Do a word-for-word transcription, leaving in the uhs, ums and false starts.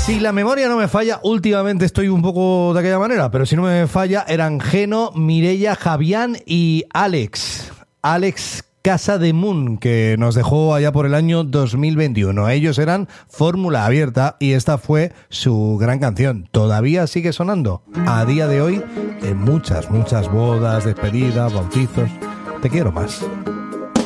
Si la memoria no me falla, últimamente estoy un poco de aquella manera, pero si no me falla, eran Geno, Mireia, Javián y Alex. Alex Casademun, que nos dejó allá por el año dos mil veintiuno. Ellos eran Fórmula Abierta y esta fue su gran canción. Todavía sigue sonando a día de hoy en muchas, muchas bodas, despedidas, bautizos. Te quiero más.